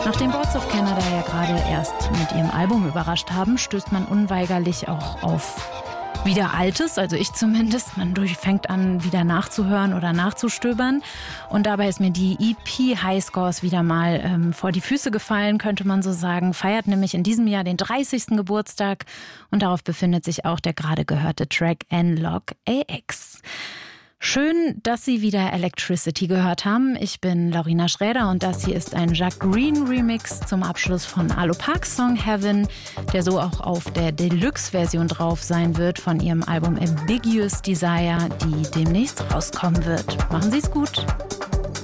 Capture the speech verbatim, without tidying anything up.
Nachdem Boards of Canada ja gerade erst mit ihrem Album überrascht haben, stößt man unweigerlich auch auf wieder Altes, also ich zumindest. Man durch, fängt an, wieder nachzuhören oder nachzustöbern. Und dabei ist mir die E P Highscores wieder mal ähm, vor die Füße gefallen, könnte man so sagen. Feiert nämlich in diesem Jahr den dreißigsten Geburtstag. Und darauf befindet sich auch der gerade gehörte Track N-Log A X. Schön, dass Sie wieder Electricity gehört haben. Ich bin Laurina Schräder und das hier ist ein Jacques Green Remix zum Abschluss von Arlo Parks Song Heaven, der so auch auf der Deluxe-Version drauf sein wird von ihrem Album Ambiguous Desire, die demnächst rauskommen wird. Machen Sie es gut.